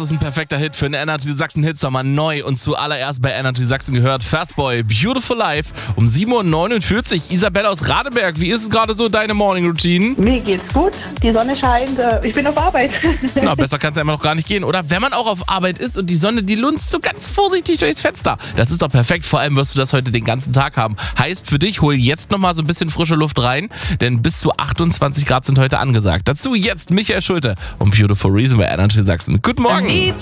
ist ein perfekter Hit für einen Energy Sachsen Hitsommer neu und zuallererst bei Energy Sachsen gehört Fastboy, Beautiful Life um 7:49 Uhr. Isabelle aus Radeberg, wie ist es gerade so deine Morning Routine? Mir geht's gut, die Sonne scheint, ich bin auf Arbeit. Na, besser kann es ja immer noch gar nicht gehen, oder? Wenn man auch auf Arbeit ist und die Sonne, die lunzt so ganz vorsichtig durchs Fenster. Das ist doch perfekt, vor allem wirst du das heute den ganzen Tag haben. Heißt für dich, hol jetzt nochmal so ein bisschen frische Luft rein, denn bis zu 28 Grad sind heute angesagt. Dazu jetzt Michael Schulte und Beautiful Reason bei Energy Sachsen. Guten Morgen!